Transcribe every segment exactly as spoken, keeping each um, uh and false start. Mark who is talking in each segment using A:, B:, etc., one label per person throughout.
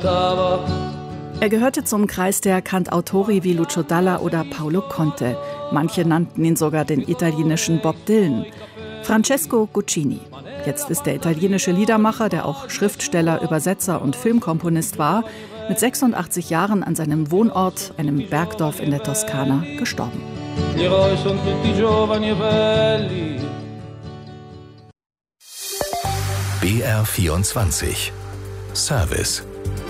A: Er gehörte zum Kreis der Cantautori wie Lucio Dalla oder Paolo Conte. Manche nannten ihn sogar den italienischen Bob Dylan. Francesco Guccini. Jetzt ist der italienische Liedermacher, der auch Schriftsteller, Übersetzer und Filmkomponist war, mit sechsundachtzig Jahren an seinem Wohnort, einem Bergdorf in der Toskana, gestorben.
B: B R vierundzwanzig Service.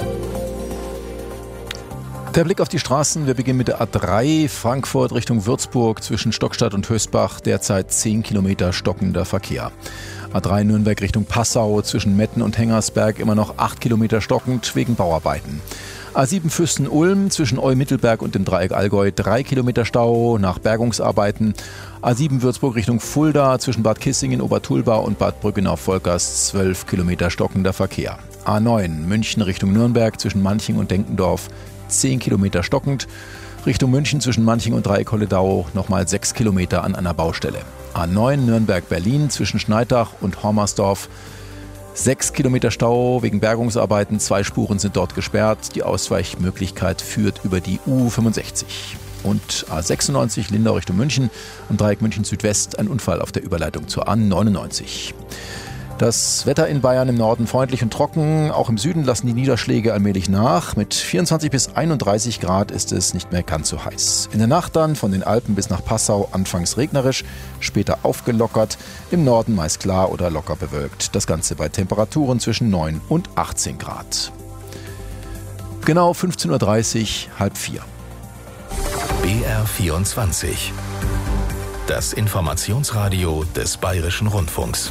C: Der Blick auf die Straßen, wir beginnen mit der A drei, Frankfurt Richtung Würzburg zwischen Stockstadt und Hösbach, derzeit zehn Kilometer stockender Verkehr. A drei Nürnberg Richtung Passau zwischen Metten und Hengersberg immer noch acht Kilometer stockend wegen Bauarbeiten. A sieben Füssen-Ulm zwischen Eu-Mittelberg und dem Dreieck Allgäu drei Kilometer Stau nach Bergungsarbeiten. A sieben Würzburg Richtung Fulda zwischen Bad Kissingen, Obertulba und Bad Brückenau-Volkers zwölf Kilometer stockender Verkehr. A neun München Richtung Nürnberg zwischen Manching und Denkendorf zehn Kilometer stockend. Richtung München zwischen Manching und Dreieck Holledau nochmal sechs Kilometer an einer Baustelle. A neun Nürnberg-Berlin zwischen Schneidach und Hormersdorf sechs Kilometer Stau wegen Bergungsarbeiten. Zwei Spuren sind dort gesperrt. Die Ausweichmöglichkeit führt über die U fünfundsechzig. Und A sechsundneunzig Lindau Richtung München am Dreieck München Südwest ein Unfall auf der Überleitung zur A neunundneunzig. Das Wetter in Bayern im Norden freundlich und trocken. Auch im Süden lassen die Niederschläge allmählich nach. Mit vierundzwanzig bis einunddreißig Grad ist es nicht mehr ganz so heiß. In der Nacht dann von den Alpen bis nach Passau anfangs regnerisch, später aufgelockert. Im Norden meist klar oder locker bewölkt. Das Ganze bei Temperaturen zwischen neun und achtzehn Grad. Genau fünfzehn Uhr dreißig, halb vier.
B: B R vierundzwanzig. Das Informationsradio des Bayerischen Rundfunks.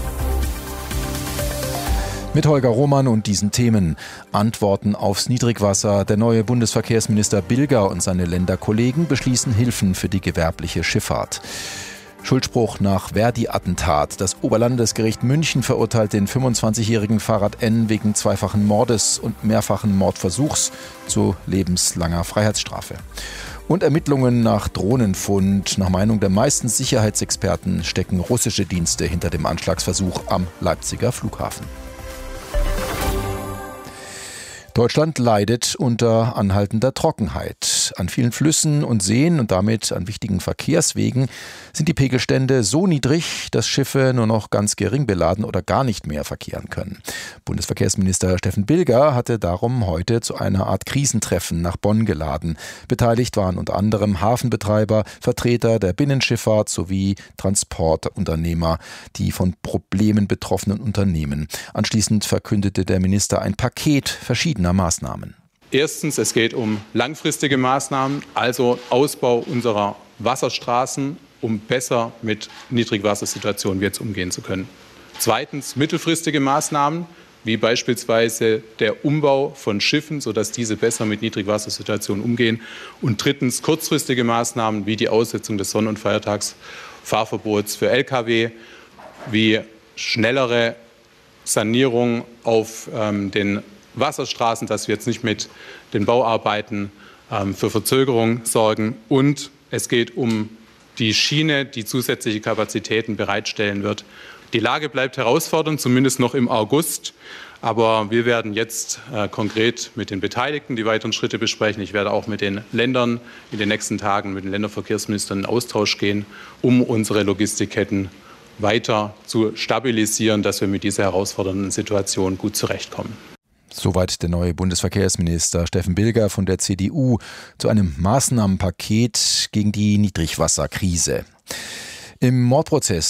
C: Mit Holger Roman und diesen Themen. Antworten aufs Niedrigwasser. Der neue Bundesverkehrsminister Bilger und seine Länderkollegen beschließen Hilfen für die gewerbliche Schifffahrt. Schuldspruch nach Verdi-Attentat. Das Oberlandesgericht München verurteilt den fünfundzwanzigjährigen Farhad N. wegen zweifachen Mordes und mehrfachen Mordversuchs zu lebenslanger Freiheitsstrafe. Und Ermittlungen nach Drohnenfund. Nach Meinung der meisten Sicherheitsexperten stecken russische Dienste hinter dem Anschlagsversuch am Leipziger Flughafen. Deutschland leidet unter anhaltender Trockenheit. An vielen Flüssen und Seen und damit an wichtigen Verkehrswegen sind die Pegelstände so niedrig, dass Schiffe nur noch ganz gering beladen oder gar nicht mehr verkehren können. Bundesverkehrsminister Steffen Bilger hatte darum heute zu einer Art Krisentreffen nach Bonn geladen. Beteiligt waren unter anderem Hafenbetreiber, Vertreter der Binnenschifffahrt sowie Transportunternehmer, die von Problemen betroffenen Unternehmen. Anschließend verkündete der Minister ein Paket verschiedener Maßnahmen.
D: Erstens, es geht um langfristige Maßnahmen, also Ausbau unserer Wasserstraßen, um besser mit Niedrigwassersituationen jetzt umgehen zu können. Zweitens, mittelfristige Maßnahmen, wie beispielsweise der Umbau von Schiffen, sodass diese besser mit Niedrigwassersituationen umgehen. Und drittens, kurzfristige Maßnahmen, wie die Aussetzung des Sonn- und Feiertagsfahrverbots für L K W, wie schnellere Sanierung auf ähm, den Wasserstraßen, dass wir jetzt nicht mit den Bauarbeiten ähm, für Verzögerung sorgen. Und es geht um die Schiene, die zusätzliche Kapazitäten bereitstellen wird. Die Lage bleibt herausfordernd, zumindest noch im August. Aber wir werden jetzt äh, konkret mit den Beteiligten die weiteren Schritte besprechen. Ich werde auch mit den Ländern in den nächsten Tagen mit den Länderverkehrsministern in Austausch gehen, um unsere Logistikketten weiter zu stabilisieren, dass wir mit dieser herausfordernden Situation gut zurechtkommen.
C: Soweit der neue Bundesverkehrsminister Steffen Bilger von der C D U zu einem Maßnahmenpaket gegen die Niedrigwasserkrise. Im Mordprozess